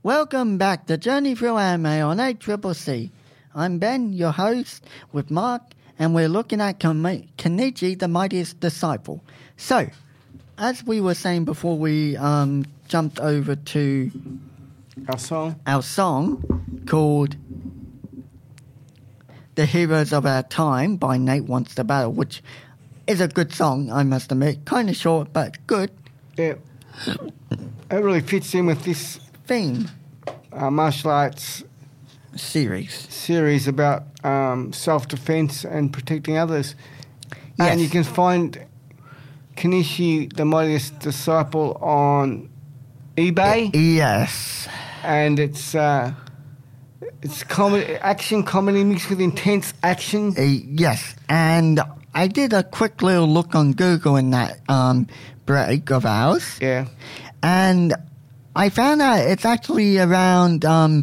Welcome back to Journey Through Anime on ACCC. I'm Ben, your host, with Mark, and we're looking at Kenichi, the Mightiest Disciple. So, as we were saying before we jumped over to our song called The Heroes of Our Time by Nate Wants to Battle, which is a good song, I must admit. Kind of short, but good. Yeah. It really fits in with this theme. Martial arts series about self-defense and protecting others. Yes. And you can find Kenichi, the Mightiest Disciple, on eBay. Yes. And it's action comedy mixed with intense action. Yes. And I did a quick little look on Google in that break of ours. Yeah. And I found out it's actually around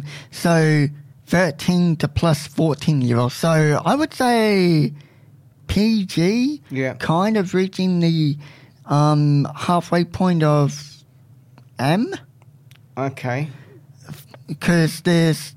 13 to plus 14-year-olds. So I would say PG, kind of reaching the halfway point of M. Okay. Because there's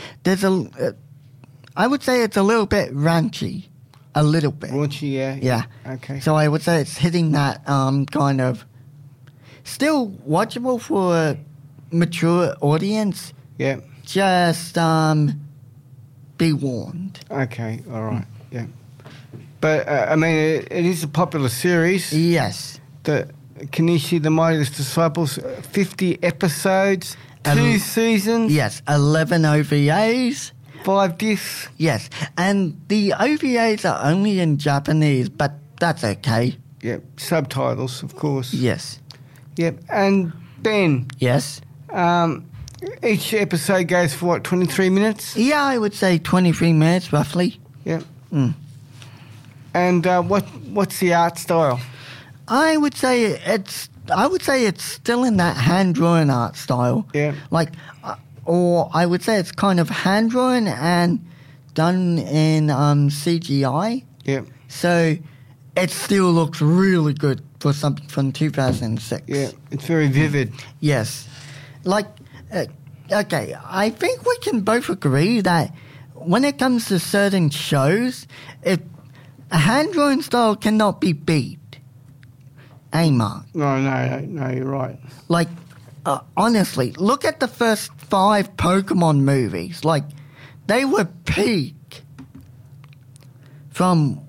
I would say it's a little bit raunchy. A little bit. Raunchy, yeah. Yeah. Okay. So I would say it's hitting that kind of... Still watchable for a mature audience. Yeah. Just be warned. Okay, all right, yeah. But, I mean, it is a popular series. Yes. The Kenichi, the Mightiest Disciples, 50 episodes, 2 seasons. Yes, 11 OVAs. 5 discs. Yes, and the OVAs are only in Japanese, but that's okay. Yep, subtitles, of course. Yes. Yep, and Ben. Yes. Each episode goes for, 23 minutes? Yeah, I would say 23 minutes, roughly. Yep. And what's the art style? I would say it's still in that hand-drawn art style. Yeah. Like, or I would say it's kind of hand-drawn and done in CGI. Yeah. So it still looks really good for something from 2006. Yeah, it's very vivid. Yes. Like, okay, I think we can both agree that when it comes to certain shows, a hand-drawn style cannot be beat. Hey, Mark. No, you're right. Like, honestly, look at the first 5 Pokemon movies. Like, they were peak from,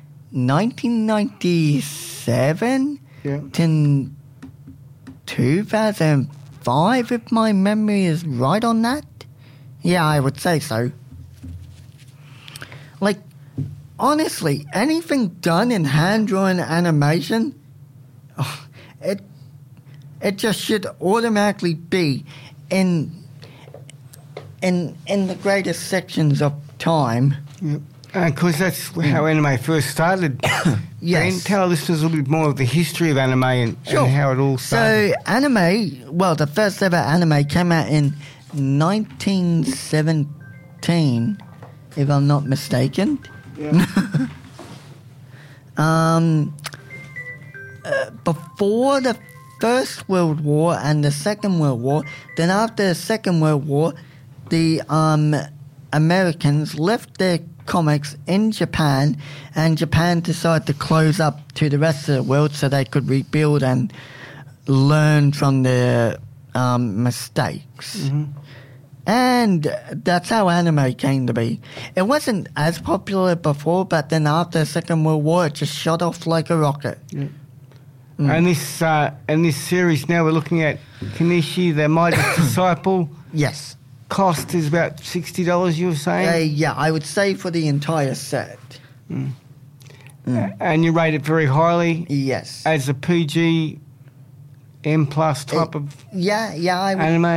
1997 to 2005, if my memory is right on that? Yeah, I would say so. Like, honestly, anything done in hand-drawn animation, it just should automatically be in the greatest sections of time. Yep. Because that's how anime first started. Yes. Ben, tell our listeners a little bit more of the history of anime and how it all started. So, the first ever anime came out in 1917, if I'm not mistaken. Yeah. Before the First World War and the Second World War, then after the Second World War, the Americans left their comics in Japan, and Japan decided to close up to the rest of the world so they could rebuild and learn from their mistakes. Mm-hmm. And that's how anime came to be. It wasn't as popular before, but then after the Second World War, it just shot off like a rocket. Yeah. And this series now we're looking at Kenichi, the Mightiest Disciple. Yes. Cost is about $60, you were saying? Yeah, I would say for the entire set. And you rate it very highly? Yes. As a PG, M+ type of I would, anime?